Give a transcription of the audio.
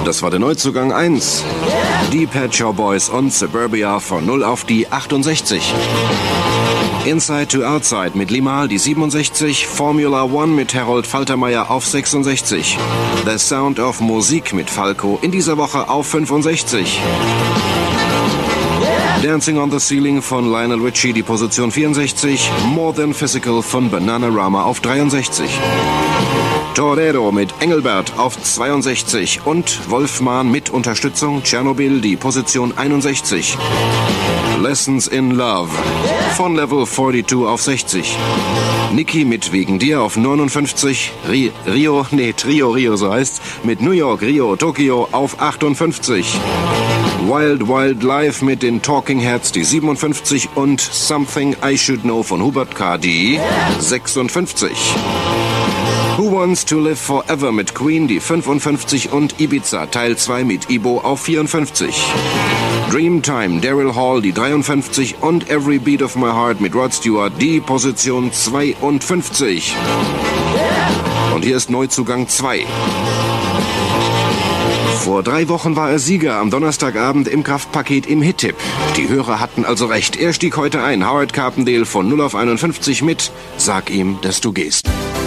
Das war der Neuzugang 1. Die Pet Shop Boys und Suburbia von 0 auf die 68. Inside to Outside mit Limahl die 67. Formula One mit Harold Faltermeyer auf 66. The Sound of Musik mit Falco in dieser Woche auf 65. Dancing on the Ceiling von Lionel Richie, die Position 64. More Than Physical von Bananarama auf 63. Torero mit Engelbert auf 62 und Wolfman mit Unterstützung Tschernobyl, die Position 61. Lessons in Love von Level 42 auf 60. Niki mit Wegen dir auf 59. Trio so heißt's, mit New York, Rio, Tokio auf 58. Wild Wild Life mit den Talking Heads, die 57 und Something I Should Know von Hubert K., die 56. Who Wants to Live Forever mit Queen, die 55 und Ibiza Teil 2 mit Ibo auf 54. Dreamtime, Daryl Hall, die 53 und Every Beat of My Heart mit Rod Stewart, die Position 52. Und hier ist Neuzugang 2. Vor 3 Wochen war er Sieger am Donnerstagabend im Kraftpaket im Hit-Tipp. Die Hörer hatten also recht. Er stieg heute ein. Howard Carpendale von 0 auf 51 mit Sag ihm, dass du gehst.